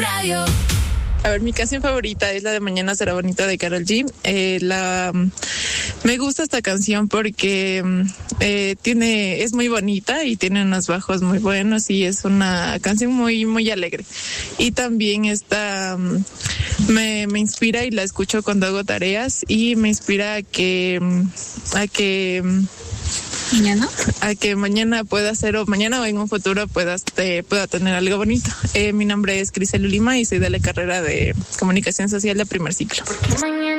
Radio. A ver, mi canción favorita es la de Mañana será bonita de Karol G. Me gusta esta canción porque es muy bonita y tiene unos bajos muy buenos y es una canción muy, muy alegre. Y también me inspira y la escucho cuando hago tareas y me inspira a que mañana pueda ser, o mañana o en un futuro pueda tener algo bonito. Mi nombre es Crisel Lima y soy de la carrera de Comunicación Social de primer ciclo.